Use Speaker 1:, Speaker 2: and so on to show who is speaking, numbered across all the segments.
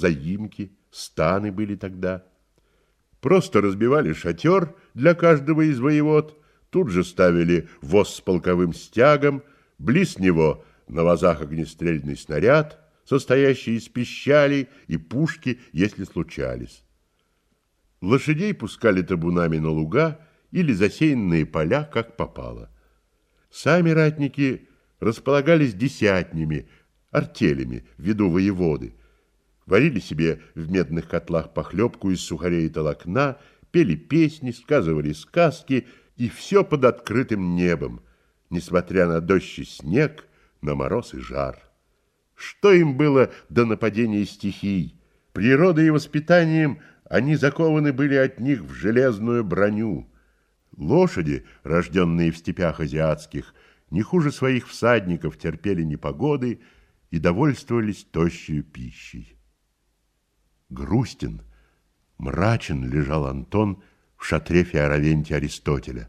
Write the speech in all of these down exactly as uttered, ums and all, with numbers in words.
Speaker 1: заимки, станы были тогда. Просто разбивали шатер для каждого из воевод, тут же ставили воз с полковым стягом, близ него на вазах огнестрельный снаряд, состоящий из пищалей и пушки, если случались. Лошадей пускали табунами на луга или засеянные поля, как попало. Сами ратники располагались десятнями, артелями в виду воеводы, варили себе в медных котлах похлебку из сухарей и толокна, пели песни, сказывали сказки, и все под открытым небом, несмотря на дождь и снег, на мороз и жар. Что им было до нападения стихий? Природой и воспитанием они закованы были от них в железную броню. Лошади, рожденные в степях азиатских, не хуже своих всадников терпели непогоды и довольствовались тощей пищей. Грустен, мрачен лежал Антон в шатре Феоравентия Аристотеля.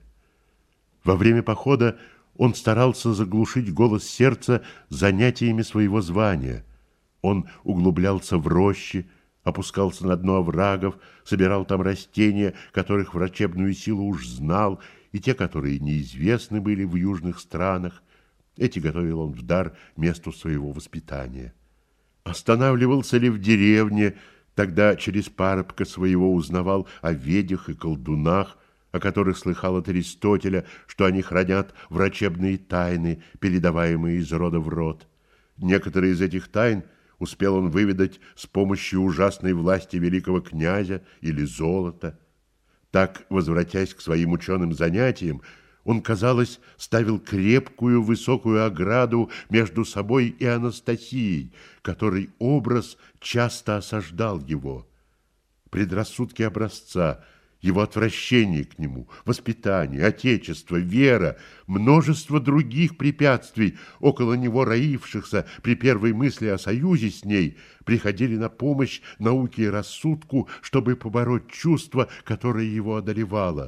Speaker 1: Во время похода он старался заглушить голос сердца занятиями своего звания. Он углублялся в рощи, опускался на дно оврагов, собирал там растения, которых врачебную силу уж знал, и те, которые неизвестны были в южных странах. Эти готовил он в дар месту своего воспитания. Останавливался ли в деревне, тогда через парубка своего узнавал о ведях и колдунах, о которых слыхал от Аристотеля, что они хранят врачебные тайны, передаваемые из рода в род. Некоторые из этих тайн успел он выведать с помощью ужасной власти великого князя или золота. Так, возвратясь к своим ученым занятиям, он, казалось, ставил крепкую высокую ограду между собой и Анастасией, которой образ часто осаждал его. Предрассудки образца, его отвращение к нему, воспитание, отечество, вера, множество других препятствий, около него роившихся при первой мысли о союзе с ней, приходили на помощь науке и рассудку, чтобы побороть чувство, которое его одолевало.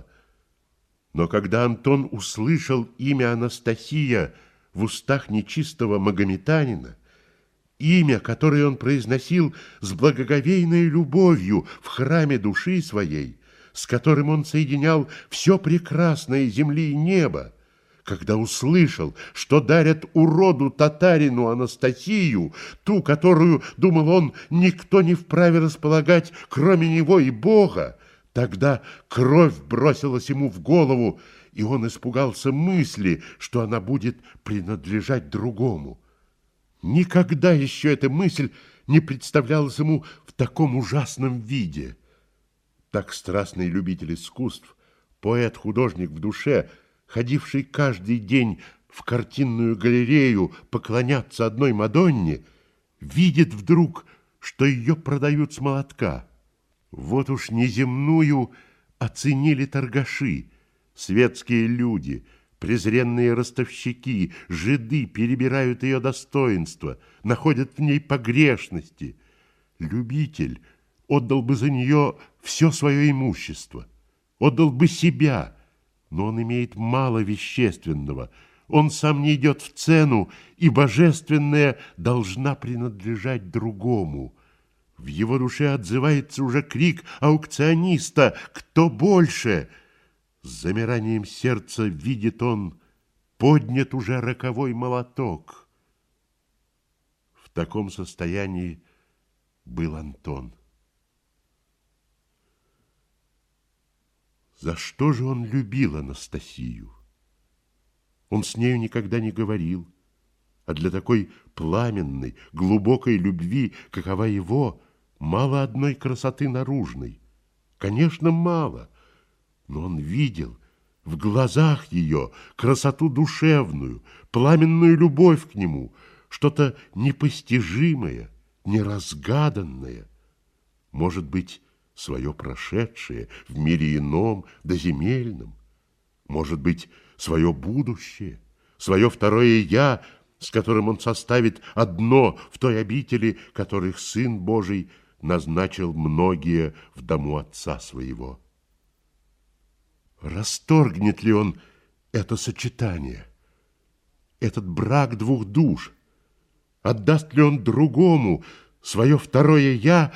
Speaker 1: Но когда Антон услышал имя Анастасия в устах нечистого магометанина, имя, которое он произносил с благоговейной любовью в храме души своей, с которым он соединял все прекрасное земли и неба, когда услышал, что дарят уроду татарину Анастасию, ту, которую, думал он, никто не вправе располагать, кроме него и Бога, тогда кровь бросилась ему в голову, и он испугался мысли, что она будет принадлежать другому. Никогда еще эта мысль не представлялась ему в таком ужасном виде. Так страстный любитель искусств, поэт-художник в душе, ходивший каждый день в картинную галерею поклоняться одной Мадонне, видит вдруг, что ее продают с молотка. Вот уж неземную оценили торгаши, светские люди, презренные ростовщики, жиды перебирают ее достоинства, находят в ней погрешности. Любитель отдал бы за нее все свое имущество, отдал бы себя, но он имеет мало вещественного, он сам не идет в цену, и божественное должна принадлежать другому. В его душе отзывается уже крик аукциониста «Кто больше?». С замиранием сердца видит он, поднят уже роковой молоток. В таком состоянии был Антон. За что же он любил Анастасию? Он с нею никогда не говорил, а для такой пламенной, глубокой любви, какова его, мало одной красоты наружной. Конечно, мало, но он видел в глазах ее красоту душевную, пламенную любовь к нему, что-то непостижимое, неразгаданное. Может быть, свое прошедшее в мире ином, доземельном. Может быть, свое будущее, свое второе «я», с которым он составит одно в той обители, которых Сын Божий назначил многие в дому Отца Своего. Расторгнет ли он это сочетание, этот брак двух душ? Отдаст ли он другому свое второе «я»,